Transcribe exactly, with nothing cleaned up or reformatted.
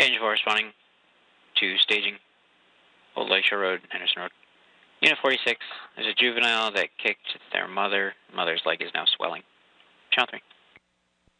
Agent four responding to staging, Old Lakeshore Road, Henderson Road. Unit forty-six, there's a juvenile that kicked their mother. Mother's leg is now swelling. Channel three.